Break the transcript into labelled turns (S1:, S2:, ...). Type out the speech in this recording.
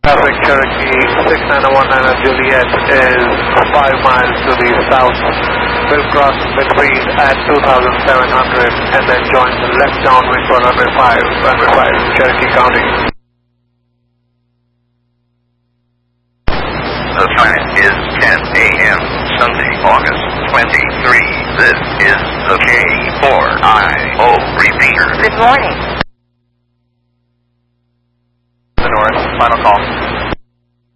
S1: Traffic Cherokee 6919 Juliet is 5 miles to the south. Will cross midfield at 2700 and then join the left downwind for runway 5, Cherokee County.
S2: The time is 10 a.m. Sunday, August 23. This is the K4IO repeater.
S3: Good morning.
S1: The north, final call.